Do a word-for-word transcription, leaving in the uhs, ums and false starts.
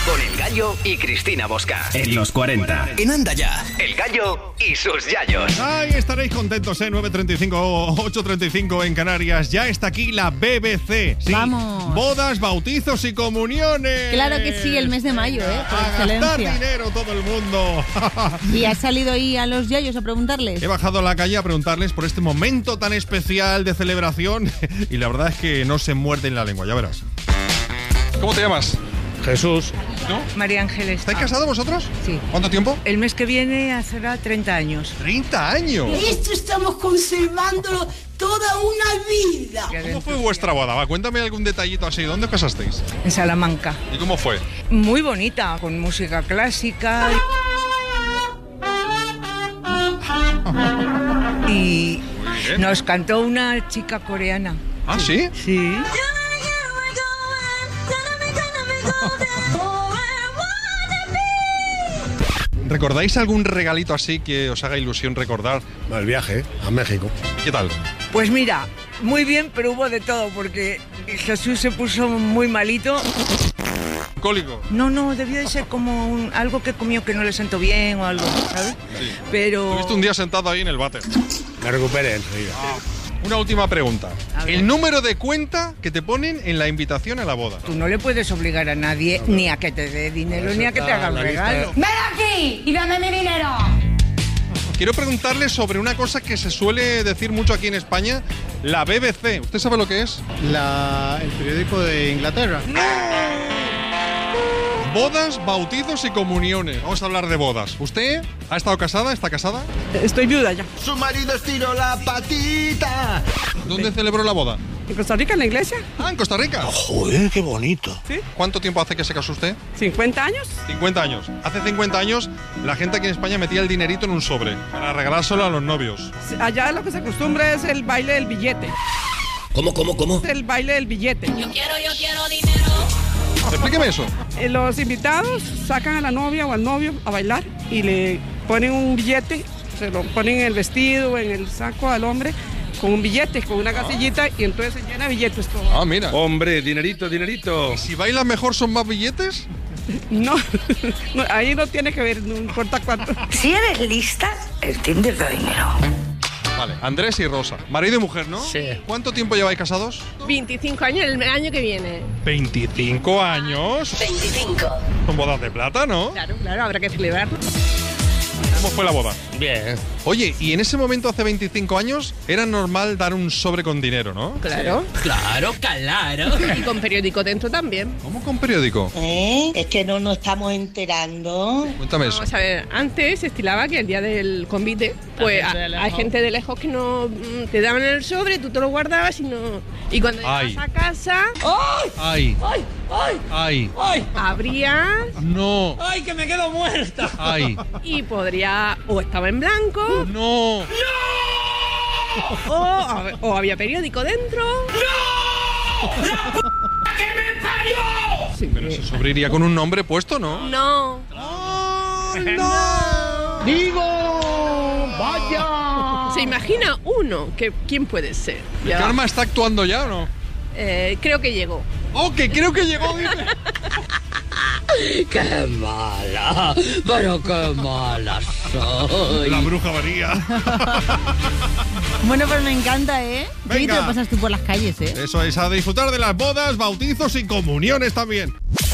Con El Gallo y Cristina Bosca. En los cuarenta. En Anda Ya, El Gallo y sus yayos. Ay, estaréis contentos, ¿eh? nueve treinta y cinco, ocho treinta y cinco en Canarias. Ya está aquí la B B C. Sí. Vamos. Bodas, bautizos y comuniones. Claro que sí, el mes de mayo, ¿eh? Por A gastar excelencia. dinero todo el mundo. ¿Y has salido ahí a los yayos a preguntarles? He bajado a la calle a preguntarles por este momento tan especial de celebración y la verdad es que no se muerden la lengua, ya verás. ¿Cómo te llamas? Jesús. ¿No? María Ángeles. ¿Estáis casados vosotros? Sí. ¿Cuánto tiempo? El mes que viene hacerá treinta años. ¡treinta años! Esto estamos conservándolo toda una vida. ¿Cómo fue vuestra boda? Va, cuéntame algún detallito así. ¿Dónde os casasteis? En Salamanca. ¿Y cómo fue? Muy bonita, con música clásica. Y Bien. nos cantó una chica coreana. ¿Ah, sí? Sí. ¿Recordáis algún regalito así que os haga ilusión recordar? El viaje a México. ¿Qué tal? Pues mira, muy bien, pero hubo de todo, porque Jesús se puso muy malito. ¿Cólico? No, no, debió de ser como un- algo que comió que no le sentó bien o algo, ¿sabes? Sí. Pero... Estuviste un día sentado ahí en el váter. Me recuperé enseguida. Una última pregunta. A ver. El número de cuenta que te ponen en la invitación a la boda. Tú no le puedes obligar a nadie ni a que te dé dinero ni a que te haga un La lista- regalo. ¡Ven aquí y dame mi dinero! Quiero preguntarle sobre una cosa que se suele decir mucho aquí en España, la B B C. ¿Usted sabe lo que es? La, el periódico de Inglaterra. Bodas, bautizos y comuniones. Vamos a hablar de bodas. ¿Usted ha estado casada? ¿Está casada? Estoy viuda ya. Su marido estiró la patita. ¿Dónde celebró la boda? ¿En Costa Rica, en la iglesia? Ah, en Costa Rica. Joder, qué bonito. ¿Cuánto tiempo hace que se casó usted? ¿cincuenta años? cincuenta años. Hace cincuenta años la gente aquí en España metía el dinerito en un sobre para regalárselo a los novios. Allá lo que se acostumbra es el baile del billete. ¿Cómo, cómo, cómo? El baile del billete. Explíqueme eso. Eh, Los invitados sacan a la novia o al novio a bailar y le ponen un billete, se lo ponen en el vestido, en el saco al hombre, con un billete, con una casillita y entonces se llena de billetes todo. Ah, mira. Hombre, dinerito, dinerito. Si bailan mejor, ¿son más billetes? No, no, ahí no tiene que ver, no importa cuánto. Si eres lista, el Tinder da dinero. Vale, Andrés y Rosa. Marido y mujer, ¿no? Sí. ¿Cuánto tiempo lleváis casados? veinticinco años el año que viene. veinticinco años. veinticinco. Son bodas de plata, ¿no? Claro, claro, habrá que celebrarlo. ¿Cómo fue la boda? Bien. Oye, y en ese momento, hace veinticinco años, era normal dar un sobre con dinero, ¿no? Claro. Claro, claro. Y con periódico dentro también. ¿Cómo con periódico? ¿Eh? Es que no nos estamos enterando. Cuéntame eso. Vamos a ver, antes se estilaba que el día del convite, pues a- hay gente de lejos que no mm, te daban el sobre, tú te lo guardabas y no. Y cuando Ay. llegabas a casa, ¡Ay! ¡Ay! ¡Ay! ¡Ay! abrías ¡No! ¡Ay, que me quedo muerta! ¡Ay! y podría. O estaba en blanco, ¡No! o, o había periódico dentro. Sí. Pero ese sobre iría con un nombre puesto, ¿no? No. ¡Digo! ¡Vaya! ¿Se imagina uno? Que, ¿Quién puede ser? Ya. ¿Karma está actuando ya o no? Eh, creo que llegó. ¡Oh, que creo que llegó! Dice. ¡Qué mala! ¡Pero qué mala soy! La bruja María. Bueno, pues me encanta, ¿eh? ¿Qué Venga. te lo pasas tú por las calles, eh? Eso es, a disfrutar de las bodas, bautizos y comuniones también.